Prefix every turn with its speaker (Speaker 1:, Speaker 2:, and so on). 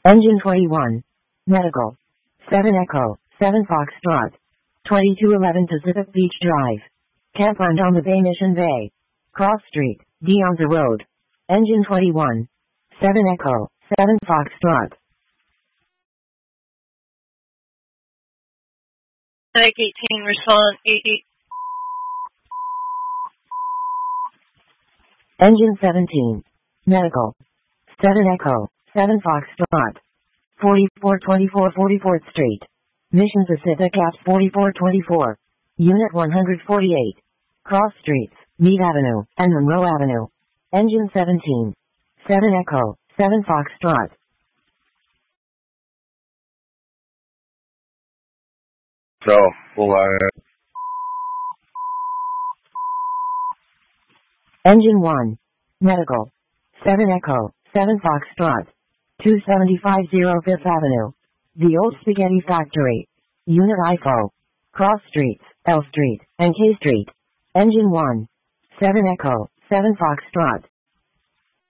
Speaker 1: Engine 21. Medical. 7 Echo, 7 Foxtrot. 2211 Pacific Beach Drive. Campground on the Bay Mission Bay. Cross Street, Deonza Road. Engine 21. 7 Echo, 7 Foxtrot.
Speaker 2: Medic 18, respond 88.
Speaker 1: Engine 17. Medical. 7 Echo, 7 Foxtrot. 4424 44th Street. Mission Pacific at 4424. Unit 148. Cross Streets, Meade Avenue, and Monroe Avenue. Engine 17. 7 Echo, 7 Foxtrot.
Speaker 3: So, full on.
Speaker 1: Engine 1. Medical. 7 Echo, 7 Foxtrot. 2750 5th Avenue. The Old Spaghetti Factory. Unit IFO. Cross Streets, L Street, and K Street. Engine 1. 7 Echo, 7 Foxtrot.